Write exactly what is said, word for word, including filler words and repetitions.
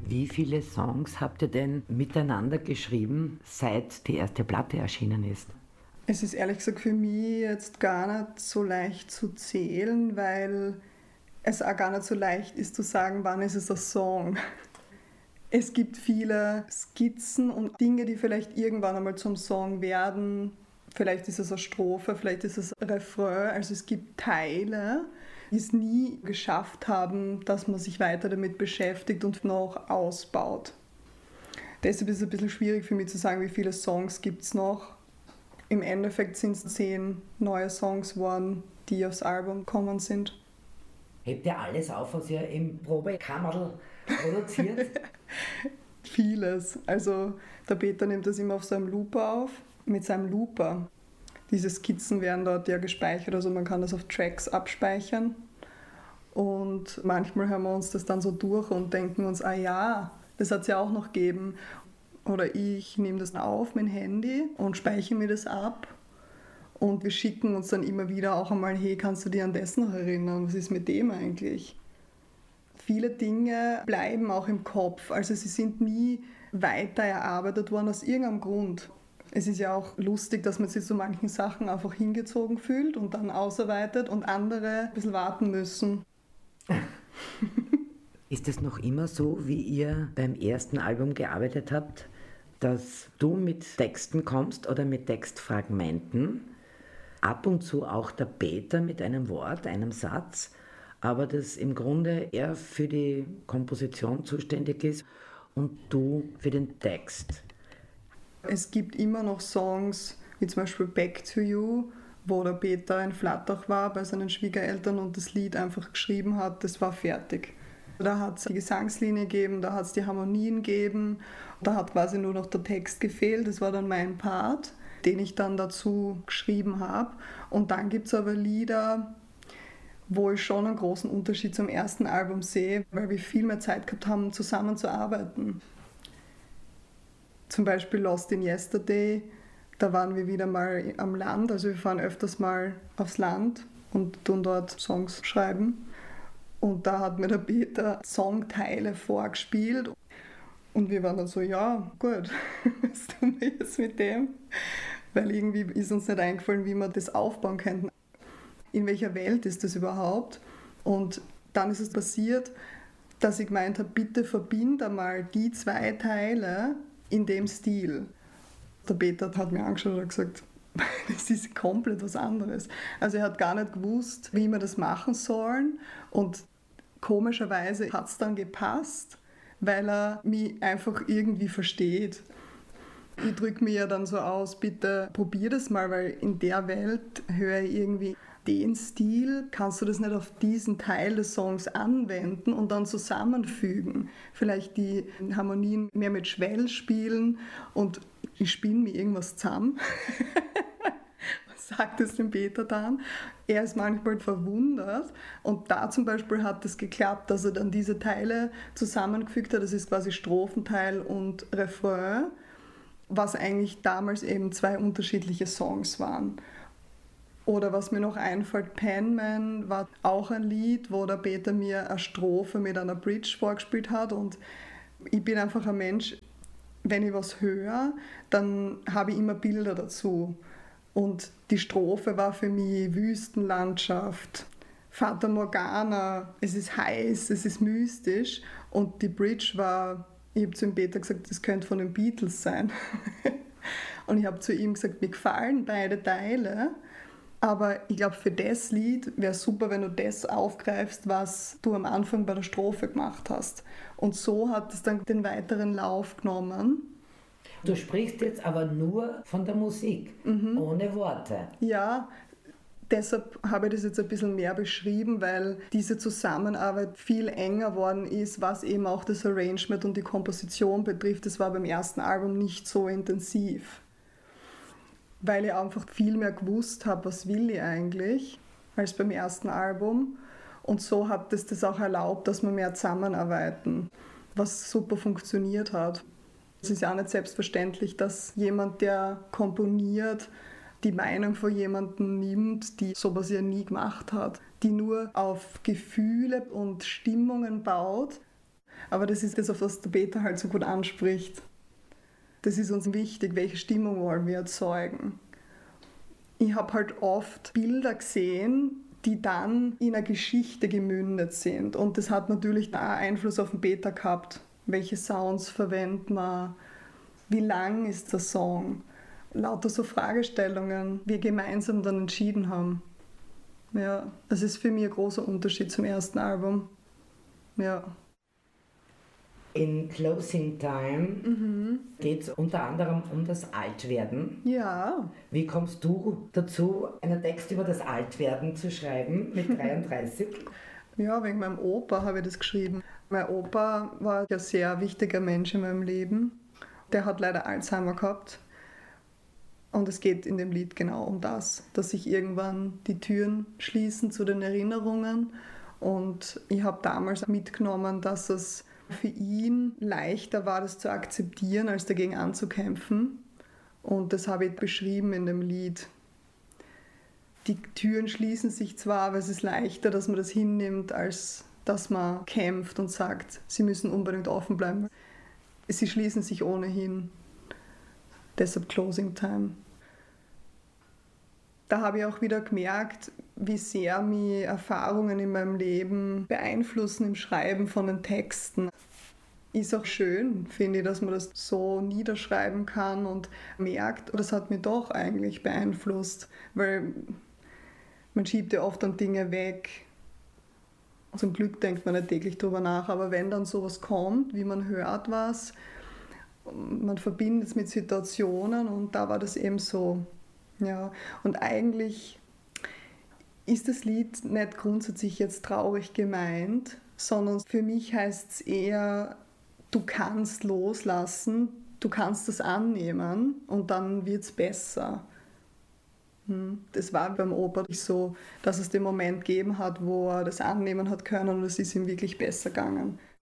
Wie viele Songs habt ihr denn miteinander geschrieben, seit die erste Platte erschienen ist? Es ist ehrlich gesagt für mich jetzt gar nicht so leicht zu zählen, weil es auch gar nicht so leicht ist zu sagen, wann ist es ein Song. Es gibt viele Skizzen und Dinge, die vielleicht irgendwann einmal zum Song werden. Vielleicht ist es eine Strophe, vielleicht ist es ein Refrain. Also es gibt Teile, die es nie geschafft haben, dass man sich weiter damit beschäftigt und noch ausbaut. Deshalb ist es ein bisschen schwierig für mich zu sagen, wie viele Songs gibt es noch. Im Endeffekt sind es zehn neue Songs geworden, die aufs Album gekommen sind. Hebt ihr alles auf, was ihr im Probekammerl produziert? Vieles. Also der Peter nimmt das immer auf seinem Looper auf, mit seinem Looper. Diese Skizzen werden dort ja gespeichert, also man kann das auf Tracks abspeichern. Und manchmal hören wir uns das dann so durch und denken uns, ah ja, das hat es ja auch noch gegeben. Oder ich nehme das auf mit dem Handy und speichere mir das ab. Und wir schicken uns dann immer wieder auch einmal, hey, kannst du dich an das noch erinnern? Was ist mit dem eigentlich? Viele Dinge bleiben auch im Kopf. Also sie sind nie weiter erarbeitet worden aus irgendeinem Grund. Es ist ja auch lustig, dass man sich zu manchen Sachen einfach hingezogen fühlt und dann ausarbeitet und andere ein bisschen warten müssen. Ist es noch immer so, wie ihr beim ersten Album gearbeitet habt, dass du mit Texten kommst oder mit Textfragmenten, ab und zu auch der Peter mit einem Wort, einem Satz, aber dass im Grunde er für die Komposition zuständig ist und du für den Text? Es gibt immer noch Songs, wie zum Beispiel Back to You, wo der Peter in Flattach war bei seinen Schwiegereltern und das Lied einfach geschrieben hat, das war fertig. Da hat es die Gesangslinie gegeben, da hat es die Harmonien gegeben, da hat quasi nur noch der Text gefehlt, das war dann mein Part, den ich dann dazu geschrieben habe. Und dann gibt es aber Lieder, wo ich schon einen großen Unterschied zum ersten Album sehe, weil wir viel mehr Zeit gehabt haben, zusammenzuarbeiten. Zum Beispiel Lost in Yesterday, da waren wir wieder mal am Land, also wir fahren öfters mal aufs Land und tun dort Songs schreiben. Und da hat mir der Peter Songteile vorgespielt und wir waren dann so, ja gut, was tun wir jetzt mit dem? Weil irgendwie ist uns nicht eingefallen, wie wir das aufbauen könnten. In welcher Welt ist das überhaupt? Und dann ist es passiert, dass ich gemeint habe, bitte verbinde einmal die zwei Teile in dem Stil. Der Peter hat mir angeschaut und gesagt, das ist komplett was anderes. Also er hat gar nicht gewusst, wie wir das machen sollen und komischerweise hat es dann gepasst, weil er mich einfach irgendwie versteht. Ich drücke mir ja dann so aus, bitte probier das mal, weil in der Welt höre ich irgendwie den Stil, kannst du das nicht auf diesen Teil des Songs anwenden und dann zusammenfügen. Vielleicht die Harmonien mehr mit Schwell spielen und ich spinne mir irgendwas zusammen. Was sagt es dem Peter dann? Er ist manchmal verwundert und da zum Beispiel hat es geklappt, dass er dann diese Teile zusammengefügt hat. Das ist quasi Strophenteil und Refrain, was eigentlich damals eben zwei unterschiedliche Songs waren. Oder was mir noch einfällt, Penman war auch ein Lied, wo der Peter mir eine Strophe mit einer Bridge vorgespielt hat und ich bin einfach ein Mensch, wenn ich was höre, dann habe ich immer Bilder dazu. Und die Strophe war für mich Wüstenlandschaft, Fata Morgana, es ist heiß, es ist mystisch und die Bridge war, ich habe zu dem Peter gesagt, das könnte von den Beatles sein. Und ich habe zu ihm gesagt, mir gefallen beide Teile, aber ich glaube, für das Lied wäre es super, wenn du das aufgreifst, was du am Anfang bei der Strophe gemacht hast. Und so hat es dann den weiteren Lauf genommen. Du sprichst jetzt aber nur von der Musik, mhm. ohne Worte. Ja, deshalb habe ich das jetzt ein bisschen mehr beschrieben, weil diese Zusammenarbeit viel enger worden ist, was eben auch das Arrangement und die Komposition betrifft. Das war beim ersten Album nicht so intensiv. Weil ich einfach viel mehr gewusst habe, was will ich eigentlich, als beim ersten Album. Und so hat es das auch erlaubt, dass wir mehr zusammenarbeiten, was super funktioniert hat. Es ist ja auch nicht selbstverständlich, dass jemand, der komponiert, die Meinung von jemandem nimmt, die sowas ja nie gemacht hat, die nur auf Gefühle und Stimmungen baut. Aber das ist das, auf was der Peter halt so gut anspricht. Das ist uns wichtig, welche Stimmung wollen wir erzeugen. Ich habe halt oft Bilder gesehen, die dann in eine Geschichte gemündet sind. Und das hat natürlich auch Einfluss auf den Peter gehabt. Welche Sounds verwendet man? Wie lang ist der Song? Lauter so Fragestellungen, wir gemeinsam dann entschieden haben. Ja, das ist für mich ein großer Unterschied zum ersten Album. Ja. In Closing Time Mhm. geht es unter anderem um das Altwerden. Ja. Wie kommst du dazu, einen Text über das Altwerden zu schreiben mit dreiunddreißig? Ja, wegen meinem Opa habe ich das geschrieben. Mein Opa war ein sehr wichtiger Mensch in meinem Leben. Der hat leider Alzheimer gehabt. Und es geht in dem Lied genau um das, dass sich irgendwann die Türen schließen zu den Erinnerungen. Und ich habe damals mitgenommen, dass es für ihn leichter war, das zu akzeptieren, als dagegen anzukämpfen. Und das habe ich beschrieben in dem Lied. Die Türen schließen sich zwar, aber es ist leichter, dass man das hinnimmt, als dass man kämpft und sagt, sie müssen unbedingt offen bleiben. Sie schließen sich ohnehin. Deshalb Closing Time. Da habe ich auch wieder gemerkt, wie sehr mich Erfahrungen in meinem Leben beeinflussen im Schreiben von den Texten. Ist auch schön, finde ich, dass man das so niederschreiben kann und merkt, das hat mich doch eigentlich beeinflusst, weil man schiebt ja oft dann Dinge weg. Zum Glück denkt man nicht täglich drüber nach, aber wenn dann sowas kommt, wie man hört was, man verbindet es mit Situationen und da war das eben so. Ja, und eigentlich ist das Lied nicht grundsätzlich jetzt traurig gemeint, sondern für mich heißt es eher, du kannst loslassen, du kannst das annehmen und dann wird es besser. Das war beim Opa so, dass es den Moment gegeben hat, wo er das annehmen hat können und es ist ihm wirklich besser gegangen.